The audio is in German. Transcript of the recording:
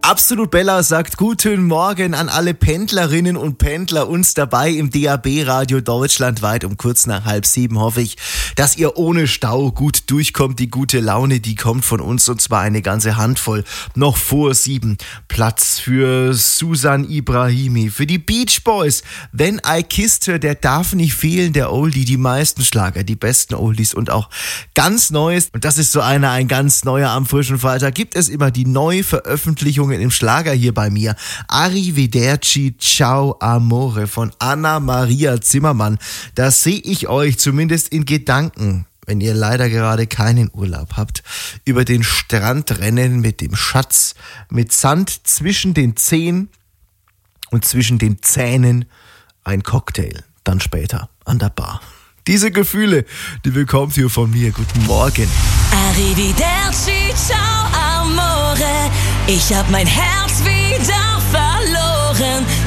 Absolut Bella sagt guten Morgen an alle Pendlerinnen und Pendler, uns dabei im DAB-Radio deutschlandweit um kurz nach 6:30 hoffe ich, dass ihr ohne Stau gut durchkommt. Die gute Laune, die kommt von uns und zwar eine ganze Handvoll. Noch vor 7 Platz für Susan Ibrahimi, für die Beach Boys. Wenn I Kissed Her, der darf nicht fehlen, der Oldie, die meisten Schlager, die besten Oldies und auch ganz Neues. Und das ist so ein ganz neuer am frischen Freitag. Gibt es immer die Neuveröffentlichungen im Schlager hier bei mir. Arrivederci, ciao amore von Anna Maria Zimmermann. Da sehe ich euch zumindest in Gedanken, wenn ihr leider gerade keinen Urlaub habt, über den Strand rennen mit dem Schatz, mit Sand zwischen den Zehen und zwischen den Zähnen ein Cocktail, dann später an der Bar. Diese Gefühle, die bekommt ihr von mir. Guten Morgen. Arrivederci, ciao amore, ich hab mein Herz wieder